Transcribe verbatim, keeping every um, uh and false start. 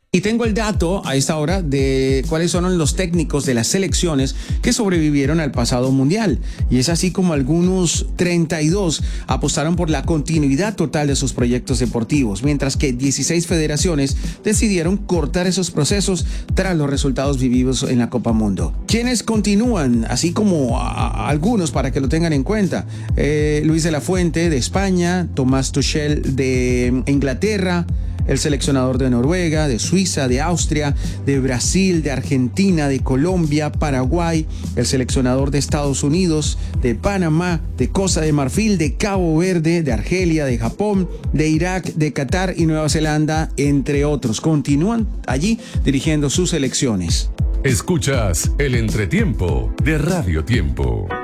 Y tengo el dato a esta hora de cuáles son los técnicos de las selecciones que sobrevivieron al pasado mundial. Y es así como algunos treinta y dos apostaron por la continuidad total de sus proyectos deportivos, mientras que dieciséis federaciones decidieron cortar esos procesos tras los resultados vividos en la Copa Mundo. ¿Quiénes continúan? Así como a, a algunos para que lo tengan en cuenta. Eh, Luis de la Fuente de España, Thomas Tuchel de Inglaterra, el seleccionador de Noruega, de Suiza, de Austria, de Brasil, de Argentina, de Colombia, Paraguay, el seleccionador de Estados Unidos, de Panamá, de Costa de Marfil, de Cabo Verde, de Argelia, de Japón, de Irak, de Qatar y Nueva Zelanda, entre otros. Continúan allí dirigiendo sus selecciones. Escuchas El Entretiempo de Radio Tiempo.